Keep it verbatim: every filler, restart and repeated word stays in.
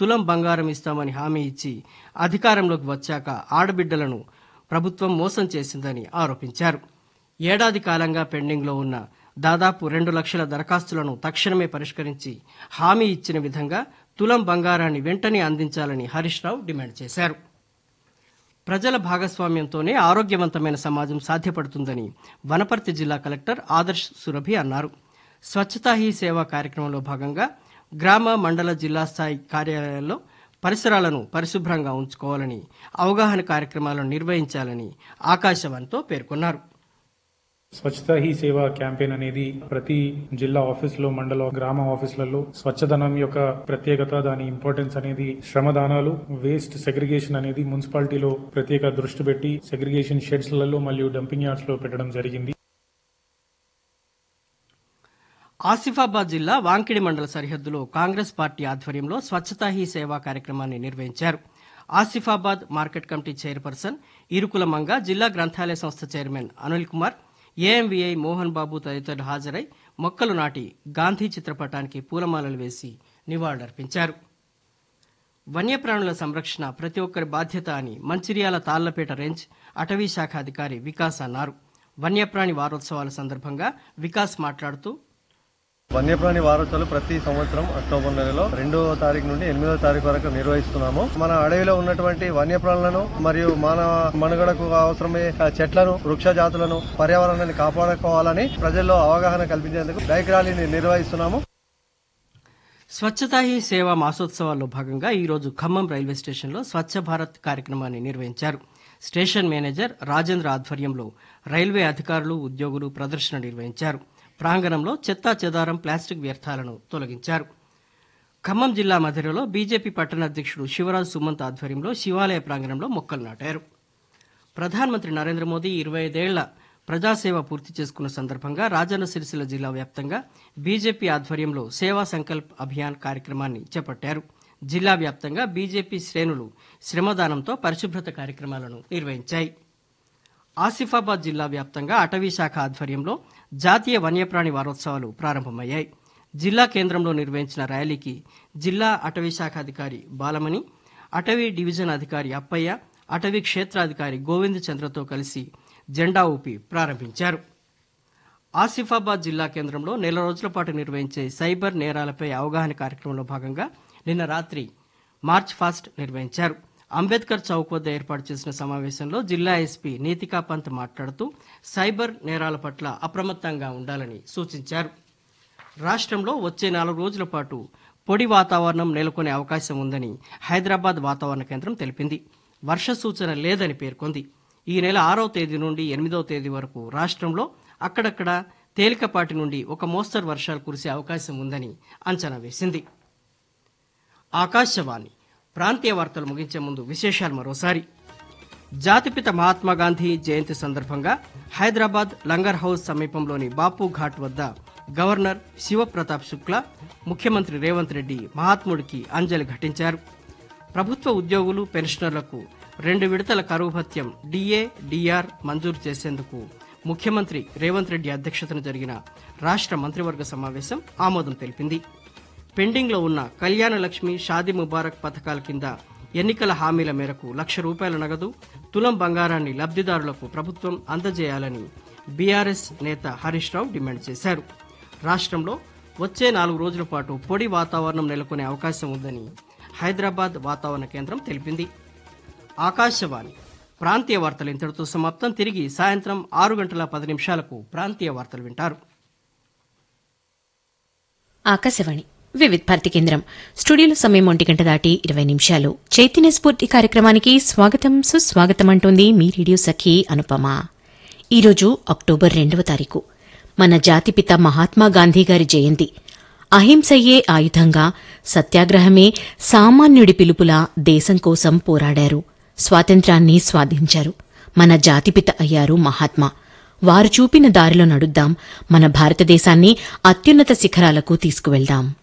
తులం బంగారం ఇస్తామని హామీ ఇచ్చి అధికారంలోకి వచ్చాక ఆడబిడ్డలను ప్రభుత్వం మోసం చేసిందని ఆరోపించారు. ఏడాది కాలంగా పెండింగ్లో ఉన్న దాదాపు రెండు లక్షల దరఖాస్తులను తక్షణమే పరిష్కరించి హామీ ఇచ్చిన విధంగా తులం బంగారాన్ని వెంటనే అందించాలని హరీష్ రావు డిమాండ్ చేశారు. ప్రజల భాగస్వామ్యంతోనే ఆరోగ్యవంతమైన సమాజం సాధ్యపడుతుందని వనపర్తి జిల్లా కలెక్టర్ ఆదర్శ్ సురభి అన్నారు. స్వచ్ఛతా హీ సేవా కార్యక్రమంలో భాగంగా గ్రామ మండల జిల్లా స్థాయి కార్యాలయాల్లో పరిసరాలను పరిశుభ్రంగా ఉంచుకోవాలని, అవగాహన కార్యక్రమాలను నిర్వహించాలని ఆకాశవాణితో పేర్కొన్నారు. స్వచ్ఛతా హీ సేవా క్యాంపెయిన్ అనేది ప్రతి జిల్లా ఆఫీసులో, మండల, గ్రామ ఆఫీసులలో స్వచ్ఛదనం యొక్క ప్రత్యేకత, దాని ఇంపార్టెన్స్ అనేది, శ్రమదానాలు, వేస్ట్ సెగ్రిగేషన్ అనేది మున్సిపాలిటీలో ప్రత్యేక దృష్టి పెట్టి సెగ్రిగేషన్ షెడ్స్ లలో మరియు డంపింగ్ యార్డ్స్ లో పెట్టడం జరిగింది. ఆసిఫాబాద్ జిల్లా వాంకిడి మండల సరిహద్దులో కాంగ్రెస్ పార్టీ ఆధ్వర్యంలో స్వచ్ఛతా హీ సేవా కార్యక్రమాన్ని నిర్వహించారు. ఆసిఫాబాద్ మార్కెట్ కమిటీ చైర్పర్సన్ ఇరుకుల మంగ, జిల్లా గ్రంథాలయ సంస్థ చైర్మన్ అనిల్ కుమార్, ఏఎంవీఐ మోహన్ బాబు తదితరులు హాజరై మొక్కలు నాటి గాంధీ చిత్రపటానికి పూలమాలలు వేసి నివాళులర్పించారు. వన్యప్రాణుల సంరక్షణ ప్రతి ఒక్కరి బాధ్యత అని మంచిర్యాల తాళ్లపేట రేంజ్ అటవీ శాఖ అధికారి వికాస్ అన్నారు. వన్యప్రాణి వారోత్సవాల సందర్భంగా వికాస్ మాట్లాడుతూ, వన్యప్రాణి వారోత్సవాలు ప్రతి సంవత్సరం అక్టోబర్ నెలలో రెండవ తారీఖు నుండి ఎనిమిదవ తారీఖు వరకు నిర్వహిస్తున్నాము. మన అడవిలో ఉన్నటువంటి వన్యప్రాణులను మరియు మానవ మనుగడకు అవసరమయ్యే చెట్లను, వృక్ష జాతులను, పర్యావరణాన్ని కాపాడుకోవాలని ప్రజల్లో అవగాహన కల్పించేందుకు బైక్ ర్యాలీని నిర్వహిస్తున్నాము. స్వచ్ఛతా హీ సేవా మాసోత్సవాల్లో భాగంగా ఈరోజు ఖమ్మం రైల్వే స్టేషన్లో స్వచ్ఛ భారత్ కార్యక్రమాన్ని నిర్వహించారు. స్టేషన్ మేనేజర్ రాజేంద్ర ఆధ్వర్యంలో రైల్వే అధికారులు, ఉద్యోగులు ప్రదర్శన నిర్వహించారు. ప్రాంగణంలో చెత్తా చెదారం, ప్లాస్టిక్ వ్యర్థాలను తొలగించారు. ఖమ్మం జిల్లా మధిరలో బీజేపీ పట్టణ అధ్యక్షుడు శివరాజ్ సుమంత్ ఆధ్వర్యంలో శివాలయ ప్రాంగణంలో మొక్కలు నాటారు. ప్రధానమంత్రి నరేంద్ర మోదీ ఇరవై ఐదేళ్ల ప్రజాసేవ పూర్తి చేసుకున్న సందర్భంగా రాజన్న సిరిసిల్ల జిల్లా వ్యాప్తంగా బీజేపీ ఆధ్వర్యంలో సేవా సంకల్ప్ అభియాన్ కార్యక్రమాన్ని చేపట్టారు. జిల్లా వ్యాప్తంగా బీజేపీ శ్రేణులు శ్రమదానంతో పరిశుభ్రత కార్యక్రమాలను నిర్వహించాయి. ఆసిఫాబాద్ జిల్లా వ్యాప్తంగా అటవీ శాఖ ఆధ్వర్యంలో జాతీయ వన్యప్రాణి వారోత్సవాలు ప్రారంభమయ్యాయి. జిల్లా కేంద్రంలో నిర్వహించిన ర్యాలీకి జిల్లా అటవీ శాఖ అధికారి బాలమణి, అటవీ డివిజన్ అధికారి అప్పయ్య, అటవీ క్షేత్రాధికారి గోవింద్ చంద్రతో కలిసి జెండా ఊపి ప్రారంభించారు. ఆసిఫాబాద్ జిల్లా కేంద్రంలో నెల రోజుల పాటు నిర్వహించే సైబర్ నేరాలపై అవగాహన కార్యక్రమంలో భాగంగా నిన్న రాత్రి మార్చ్ ఫాస్ట్ నిర్వహించారు. అంబేద్కర్ చౌక్ వద్ద ఏర్పాటు చేసిన సమావేశంలో జిల్లా ఎస్పీ నీతికా పంత్ మాట్లాడుతూ సైబర్ నేరాల పట్ల అప్రమత్తంగా ఉండాలని సూచించారు. రాష్ట్రంలో వచ్చే నాలుగు రోజుల పాటు పొడి వాతావరణం నెలకొనే అవకాశం ఉందని హైదరాబాద్ వాతావరణ కేంద్రం తెలిపింది. వర్ష సూచన లేదని పేర్కొంది. ఈ నెల ఆరవ తేదీ నుండి ఎనిమిదవ తేదీ వరకు రాష్ట్రంలో అక్కడక్కడ తేలికపాటి నుండి ఒక మోస్తరు వర్షాలు కురిసే అవకాశం ఉందని అంచనా వేసింది. ఆకాశవాణి ప్రాంతీయ వార్తలు ముగించే ముందు విశేషాలు మరోసారి. జాతిపిత మహాత్మాగాంధీ జయంతి సందర్భంగా హైదరాబాద్ లంగర్ హౌస్ సమీపంలోని బాపు ఘాట్ వద్ద గవర్నర్ శివప్రతాప్ శుక్లా, ముఖ్యమంత్రి రేవంత్ రెడ్డి మహాత్ముడికి అంజలి ఘటించారు. ప్రభుత్వ ఉద్యోగులు, పెన్షనర్లకు రెండు విడతల కరువు భత్యం డీఏ, డీఆర్ మంజూరు చేసేందుకు ముఖ్యమంత్రి రేవంత్ రెడ్డి అధ్యక్షతన జరిగిన రాష్ట్ర మంత్రివర్గ సమావేశం ఆమోదం తెలిపింది. పెండింగ్లో ఉన్న కళ్యాణ లక్ష్మి, షాదీ ముబారక్ పథకాల కింద ఎన్నికల హామీల మేరకు లక్ష రూపాయల నగదు, తులం బంగారాన్ని లబ్దిదారులకు ప్రభుత్వం అందజేయాలని బీఆర్ఎస్ నేత హరీష్ రావు డిమాండ్ చేశారు. రాష్ట్రంలో వచ్చే నాలుగు రోజుల పాటు పొడి వాతావరణం నెలకొనే అవకాశం ఉందని హైదరాబాద్ వాతావరణ కేంద్రం తెలిపింది. ఆకాశవాణి ప్రాంతీయ వార్తలు ఇంతటితో సమాప్తం. తిరిగి సాయంత్రం ఆరు గంటల పది నిమిషాలకు ప్రాంతీయ వార్తలు వింటారు. ఆకాశవాణి వివిధ భారతి కేంద్రం స్టూడియోలో సమయం ఒంటి గంట దాటి ఇరవై నిమిషాలు. చైతన్య స్ఫూర్తి కార్యక్రమానికి స్వాగతం, సుస్వాగతం అంటోంది మీ రేడియో సఖి అనుపమ. ఈరోజు అక్టోబర్ రెండవ తారీఖు మన జాతిపిత మహాత్మా గాంధీ గారి జయంతి. అహింసయే ఆయుధంగా, సత్యాగ్రహమే సామాన్యుడి పిలుపులా దేశం కోసం పోరాడారు. స్వాతంత్ర్యాన్ని స్వాధించారు. మన జాతిపిత అయ్యారు మహాత్మా. వారు చూపిన దారిలో నడుద్దాం. మన భారతదేశాన్ని అత్యున్నత శిఖరాలకు తీసుకువెళ్దాం.